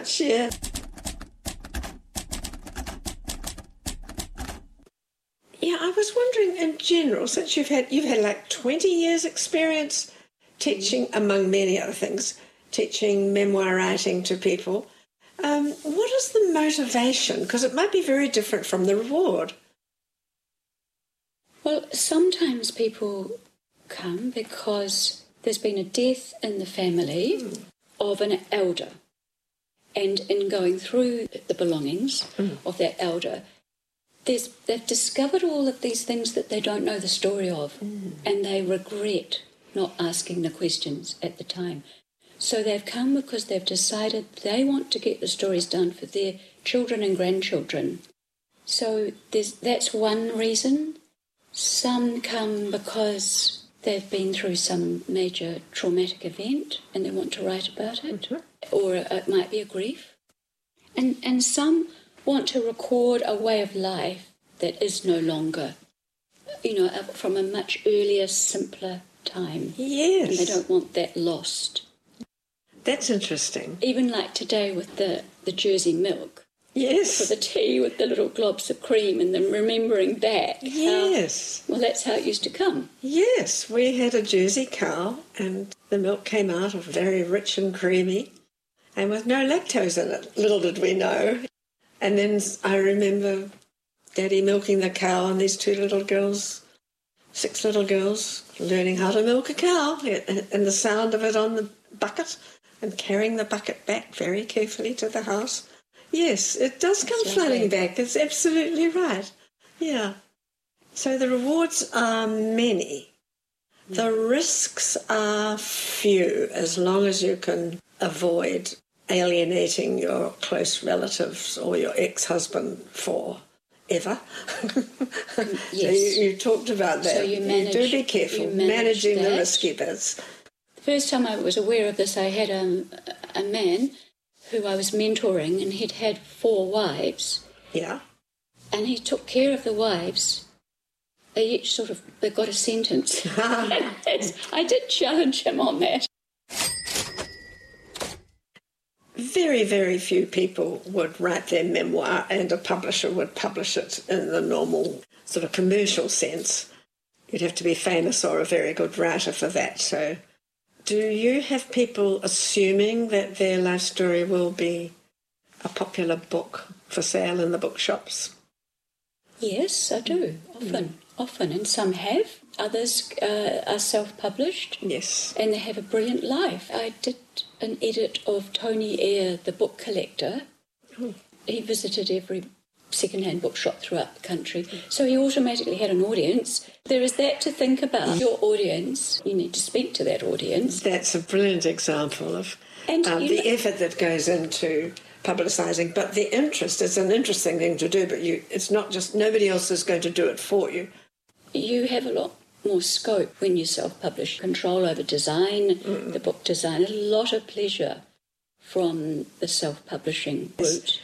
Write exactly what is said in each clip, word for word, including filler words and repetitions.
much, yeah. Yeah, I was wondering in general, since you've had you've had like twenty years experience teaching, among many other things, teaching memoir writing to people, um, what is the motivation? Because it might be very different from the reward. Well, sometimes people come because there's been a death in the family mm. of an elder. And in going through the belongings mm. of that elder, there's, they've discovered all of these things that they don't know the story of, mm. and they regret not asking the questions at the time. So they've come because they've decided they want to get the stories done for their children and grandchildren. So there's, that's one reason. Some come because they've been through some major traumatic event and they want to write about it, mm-hmm. or it might be a grief. And and some want to record a way of life that is no longer, you know, from a much earlier, simpler time. Yes. And they don't want that lost. That's interesting. Even like today with the, the Jersey milk. Yes. For the tea with the little globs of cream and then remembering back. Yes. How, well, that's how it used to come. Yes, we had a Jersey cow and the milk came out of very rich and creamy and with no lactose in it. Little did we know. And then I remember Daddy milking the cow and these two little girls, six little girls, learning how to milk a cow and the sound of it on the bucket and carrying the bucket back very carefully to the house. Yes, it does come That's flooding lovely. back. It's absolutely right. Yeah. So the rewards are many. Mm. The risks are few, as long as you can avoid alienating your close relatives or your ex-husband for ever. Yes. So you, you talked about that. So you manage, you do be careful, manage managing that. the risky bits. The first time I was aware of this, I had um, a man who I was mentoring, and he'd had four wives. Yeah. And he took care of the wives. They each sort of, they got a sentence. I did challenge him on that. Very, very few people would write their memoir and a publisher would publish it in the normal sort of commercial sense. You'd have to be famous or a very good writer for that. So do you have people assuming that their life story will be a popular book for sale in the bookshops? Yes, I do, often, mm. often. And some have. Others uh, are self-published. Yes. And they have a brilliant life. I did an edit of Tony Eyre, the book collector. Oh. He visited every second-hand bookshop throughout the country. So he automatically had an audience. There is that to think about. Your audience, you need to speak to that audience. That's a brilliant example of and um, the know, effort that goes into publicising. But the interest is an interesting thing to do, but you, it's not just, nobody else is going to do it for you. You have a lot more scope when you self-publish. Control over design, mm. the book design, a lot of pleasure from the self-publishing route.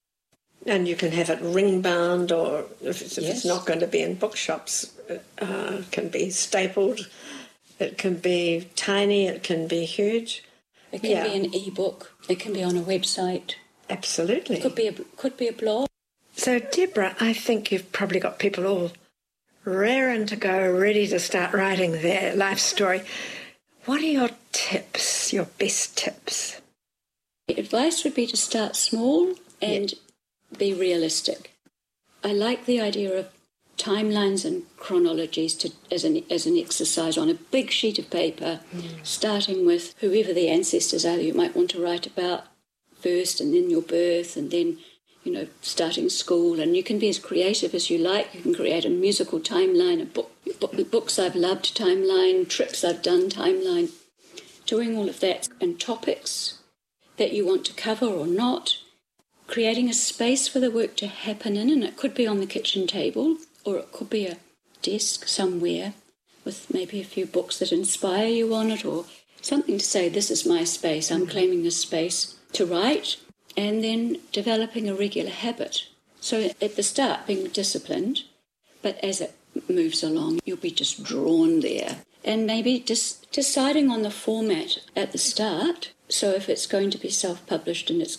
And you can have it ring-bound, or if it's, if yes. it's not going to be in bookshops, it uh, can be stapled, it can be tiny, it can be huge. It can yeah. be an e-book, it can be on a website. Absolutely. It could be a, could be a blog. So, Deborah, I think you've probably got people all raring to go, ready to start writing their life story. What are your tips, your best tips? The advice would be to start small and yeah. be realistic. I like the idea of timelines and chronologies to, as an as an exercise on a big sheet of paper, mm. starting with whoever the ancestors are that you might want to write about first, and then your birth, and then, you know, starting school. And you can be as creative as you like. You can create a musical timeline, a book, books I've loved timeline, trips I've done timeline, doing all of that, and topics that you want to cover or not, creating a space for the work to happen in, and it could be on the kitchen table, or it could be a desk somewhere with maybe a few books that inspire you on it, or something to say, this is my space, I'm claiming this space to write, and then developing a regular habit. So at the start, being disciplined, but as it moves along, you'll be just drawn there. And maybe just deciding on the format at the start. So if it's going to be self-published and it's